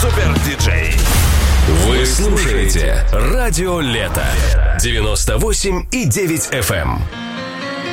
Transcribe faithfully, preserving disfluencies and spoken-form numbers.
супер-диджей. Вы слушаете Радио Лето девяносто восемь и девять эф эм.